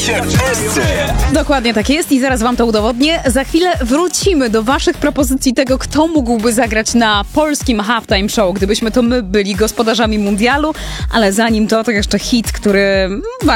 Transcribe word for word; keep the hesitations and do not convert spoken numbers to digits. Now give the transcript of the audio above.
Radia S C. Dokładnie tak jest i zaraz wam to udowodnię. Za chwilę wrócimy do waszych propozycji tego, kto mógłby zagrać na polskim halftime show, gdybyśmy to my byli gospodarzami mundialu, ale zanim to, to jeszcze hit, który